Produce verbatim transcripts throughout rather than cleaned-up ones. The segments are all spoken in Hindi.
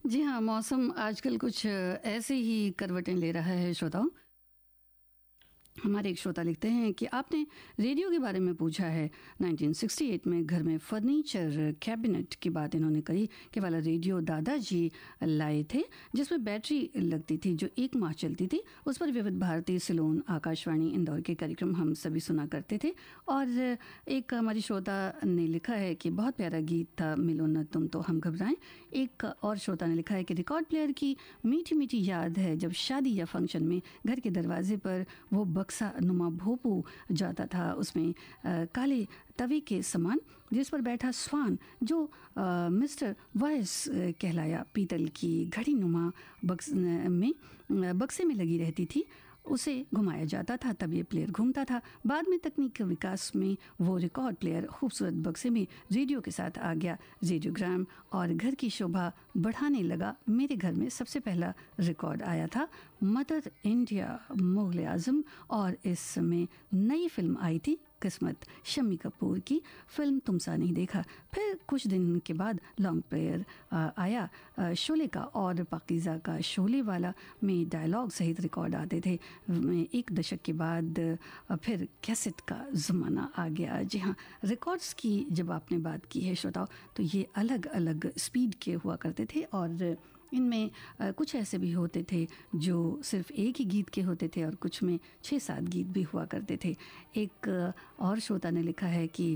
जी हाँ, मौसम आजकल कुछ ऐसे ही करवटें ले रहा है श्रोताओं। हमारे एक श्रोता लिखते हैं कि आपने रेडियो के बारे में पूछा है। नाइनटीन सिक्सटी एट में घर में फर्नीचर कैबिनेट की बात इन्होंने कही कि वाला रेडियो दादाजी लाए थे जिसमें बैटरी लगती थी जो एक माह चलती थी। उस पर विविध भारती, सिलोन, आकाशवाणी, इंदौर के कार्यक्रम हम सभी सुना करते थे। और एक हमारी श्रोता ने लिखा है कि बहुत प्यारा गीत था, मिलो न तुम तो हम घबराएं। एक और श्रोता ने लिखा है कि रिकॉर्ड प्लेयर की मीठी मीठी याद है जब शादी या फंक्शन में घर के दरवाजे पर वो बक्सा नुमा भोपू जाता था, उसमें आ, काले तवे के समान जिस पर बैठा स्वान जो आ, मिस्टर वॉइस कहलाया, पीतल की घड़ी नुमा बक्स में बक्से में लगी रहती थी, उसे घुमाया जाता था तब ये प्लेयर घूमता था। बाद में तकनीक के विकास में वो रिकॉर्ड प्लेयर खूबसूरत बक्से में रेडियो के साथ आ गया, रेडियोग्राम, और घर की शोभा बढ़ाने लगा। मेरे घर में सबसे पहला रिकॉर्ड आया था मदर इंडिया मुगल आजम, और इस समय नई फिल्म आई थी किस्मत, शम्मी कपूर की फिल्म तुम सा नहीं देखा। फिर कुछ दिन के बाद लॉन्ग प्लेयर आया आ, शोले का, और पाकीज़ा का शोले वाला में डायलॉग सहित रिकॉर्ड आते थे। एक दशक के बाद आ, फिर कैसेट का ज़माना आ गया। जी हाँ, रिकॉर्ड्स की जब आपने बात की है श्रोताओ, तो ये अलग अलग स्पीड के हुआ करते थे, और इनमें कुछ ऐसे भी होते थे जो सिर्फ एक ही गीत के होते थे और कुछ में छः सात गीत भी हुआ करते थे। एक और श्रोता ने लिखा है कि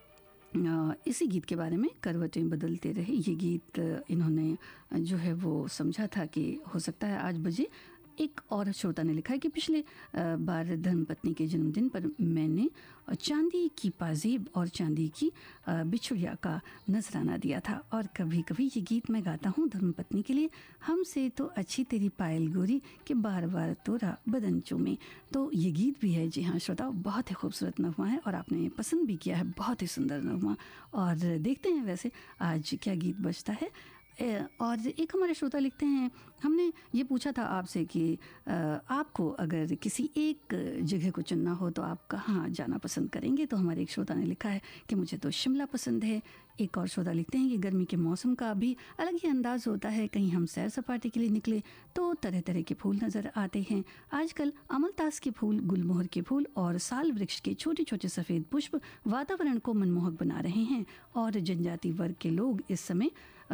इसी गीत के बारे में, करवटें बदलते रहे, ये गीत इन्होंने जो है वो समझा था कि हो सकता है आज बजे। एक और श्रोता ने लिखा है कि पिछले बार धर्मपत्नी के जन्मदिन पर मैंने चांदी की पाजेब और चांदी की बिछुड़िया का नजराना दिया था, और कभी कभी ये गीत मैं गाता हूँ धर्मपत्नी के लिए। हमसे तो अच्छी तेरी पायल गोरी के बार बार तोरा बदन चूमे। तो ये गीत भी है। जी हाँ श्रोताओ, बहुत ही खूबसूरत नगमा है और आपने पसंद भी किया है, बहुत ही सुंदर नगमा। और देखते हैं वैसे आज क्या गीत बजता है। और एक हमारे श्रोता लिखते हैं, हमने ये पूछा था आपसे कि आपको अगर किसी एक जगह को चुनना हो तो आप कहाँ जाना पसंद करेंगे। तो हमारे एक श्रोता ने लिखा है कि मुझे तो शिमला पसंद है। एक और श्रोता लिखते हैं कि गर्मी के मौसम का भी अलग ही अंदाज होता है, कहीं हम सैर सपाटे के लिए निकले तो तरह तरह के फूल नज़र आते हैं। आजकल अमलतास के फूल, गुलमोहर के फूल और साल वृक्ष के छोटे छोटे सफ़ेद पुष्प वातावरण को मनमोहक बना रहे हैं, और जनजाति वर्ग के लोग इस समय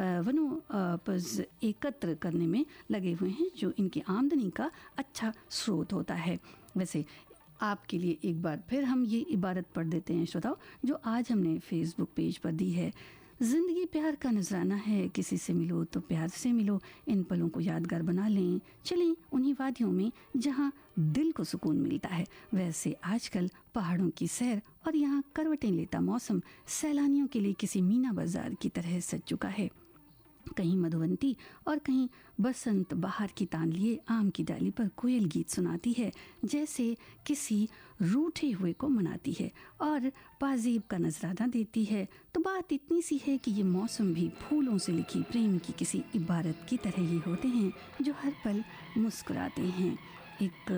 वनोपज एकत्र करने में लगे हुए हैं जो इनकी आमदनी का अच्छा स्रोत होता है। वैसे आपके लिए एक बार फिर हम ये इबारत पढ़ देते हैं श्रोताओ, जो आज हमने फेसबुक पेज पर दी है। ज़िंदगी प्यार का नजराना है, किसी से मिलो तो प्यार से मिलो, इन पलों को यादगार बना लें, चलें उन्हीं वादियों में जहाँ दिल को सुकून मिलता है। वैसे आजकल पहाड़ों की सैर और यहाँ करवटें लेता मौसम सैलानियों के लिए किसी मीना बाजार की तरह सज चुका है। कहीं मधुवंती और कहीं बसंत बाहर की तान लिए आम की डाली पर कोयल गीत सुनाती है, जैसे किसी रूठे हुए को मनाती है और पाजेब का नजराना देती है। तो बात इतनी सी है कि ये मौसम भी फूलों से लिखी प्रेम की किसी इबारत की तरह ही होते हैं जो हर पल मुस्कुराते हैं। एक